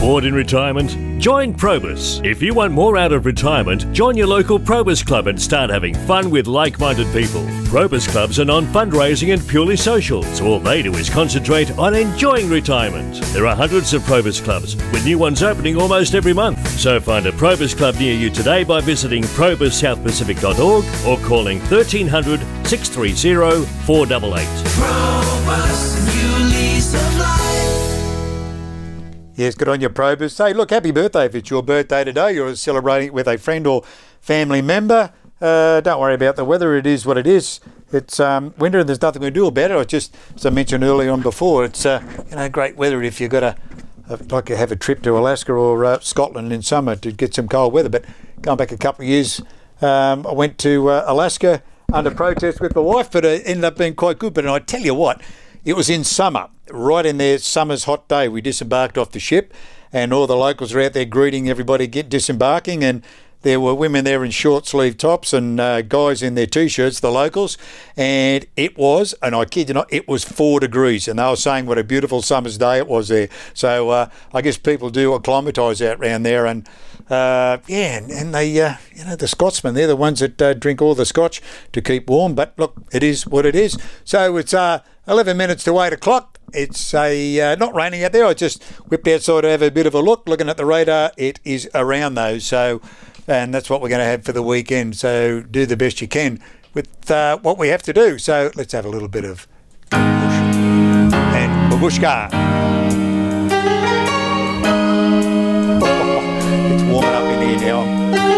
Bored in retirement? Join Probus. If you want more out of retirement, join your local Probus Club and start having fun with like-minded people. Probus Clubs are non-fundraising and purely social, so all they do is concentrate on enjoying retirement. There are hundreds of Probus Clubs, with new ones opening almost every month. So find a Probus Club near you today by visiting probussouthpacific.org or calling 1300 630 488. Probus, new lease of life. Yes, good on your Probus. Hey, look, happy birthday if it's your birthday today. You're celebrating it with a friend or family member. Don't worry about the weather. It is what it is. It's winter and there's nothing we can do about it. I just, as I mentioned earlier on before, it's great weather if you've got like to have a trip to Alaska or Scotland in summer to get some cold weather. But going back a couple of years, I went to Alaska under protest with my wife, but it ended up being quite good. But I tell you what, it was in summer, right in their summer's hot day. We disembarked off the ship and all the locals were out there greeting everybody disembarking, and there were women there in short sleeve tops and guys in their T-shirts, the locals, and it was, and I kid you not, it was 4 degrees, and they were saying what a beautiful summer's day it was there. So I guess people do acclimatise out round there, and and they, the Scotsmen, they're the ones that drink all the scotch to keep warm, but look, it is what it is. So it's 11 minutes to 8 o'clock. It's not raining out there. I just whipped outside to have a bit of a look. Looking at the radar, it is around those. So, and that's what we're going to have for the weekend. So do the best you can with what we have to do. So let's have a little bit of bush and babushka. It's warming up in here now.